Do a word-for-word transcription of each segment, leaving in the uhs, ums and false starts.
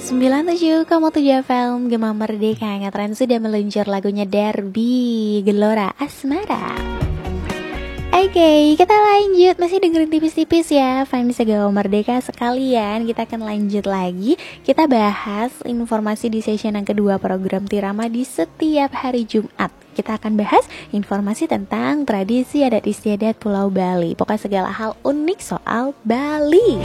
sembilan puluh tujuh koma tujuh F M Gema Merdeka ngetren sudah meluncur lagunya Derby Gelora Asmara. Oke, okay, kita lanjut. Masih dengerin tipis-tipis ya fans Gema Merdeka sekalian. Kita akan lanjut lagi. Kita bahas informasi di session yang kedua program Tirama di setiap hari Jumat. Kita akan bahas informasi tentang tradisi adat istiadat Pulau Bali. Pokoknya segala hal unik soal Bali.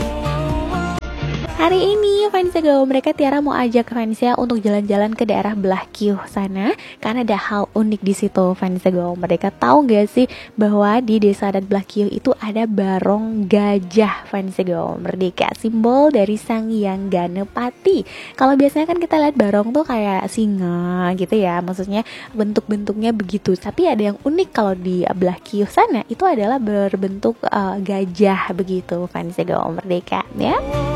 Hari ini fansnya Gaul mereka Tiara mau ajak fansnya untuk jalan-jalan ke daerah Belah Kiuh sana karena ada hal unik di situ. Fansnya Gaul mereka tahu gak sih bahwa di desa adat Belah Kiuh itu ada barong gajah fansnya Gaul Merdeka, simbol dari Sang Hyang Ganepati. Kalau biasanya kan kita lihat barong tuh kayak singa gitu ya, maksudnya bentuk-bentuknya begitu. Tapi ada yang unik kalau di Belah Kiuh sana itu adalah berbentuk uh, gajah begitu fansnya Gaul Merdeka ya.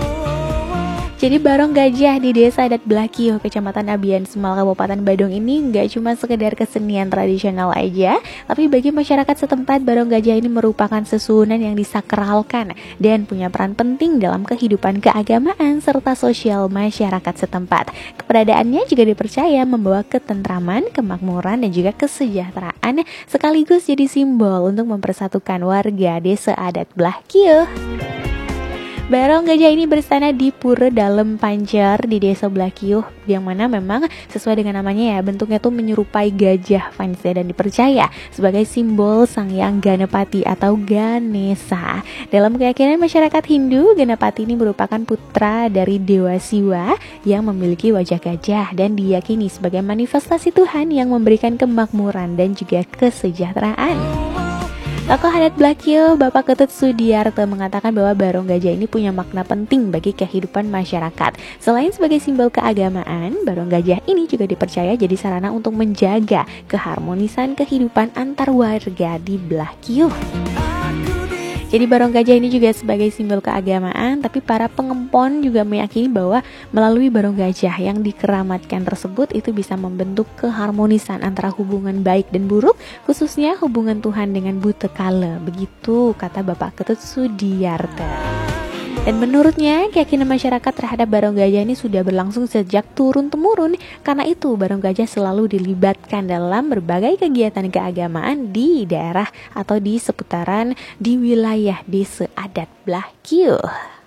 Jadi barong gajah di desa adat Belah Kiuh, Kecamatan Abian Semal, Kabupaten Badung ini nggak cuma sekedar kesenian tradisional aja, tapi bagi masyarakat setempat barong gajah ini merupakan sesuunan yang disakralkan dan punya peran penting dalam kehidupan keagamaan serta sosial masyarakat setempat. Keberadaannya juga dipercaya membawa ketentraman, kemakmuran dan juga kesejahteraan, sekaligus jadi simbol untuk mempersatukan warga desa adat Belah Kiuh. Barong gajah ini bersana di Pura Dalem Pancar di desa Belah Kiuh, yang mana memang sesuai dengan namanya ya, bentuknya tuh menyerupai gajah fansnya dan dipercaya sebagai simbol Sang Hyang Ganepati atau Ganesha. Dalam keyakinan masyarakat Hindu, Ganepati ini merupakan putra dari Dewa Siwa yang memiliki wajah gajah dan diyakini sebagai manifestasi Tuhan yang memberikan kemakmuran dan juga kesejahteraan. Tokoh adat Belah Kiuh, Bapak Ketut Sudiarto mengatakan bahwa barong gajah ini punya makna penting bagi kehidupan masyarakat. Selain sebagai simbol keagamaan, barong gajah ini juga dipercaya jadi sarana untuk menjaga keharmonisan kehidupan antar warga di Belah Kiuh. Jadi barong gajah ini juga sebagai simbol keagamaan, tapi para pengempon juga meyakini bahwa melalui barong gajah yang dikeramatkan tersebut itu bisa membentuk keharmonisan antara hubungan baik dan buruk, khususnya hubungan Tuhan dengan buta kala. Begitu kata Bapak Ketut Sudiarto. Dan menurutnya, keyakinan masyarakat terhadap barong gajah ini sudah berlangsung sejak turun-temurun. Karena itu, barong gajah selalu dilibatkan dalam berbagai kegiatan keagamaan di daerah atau di seputaran di wilayah desa adat Belah Kiuh.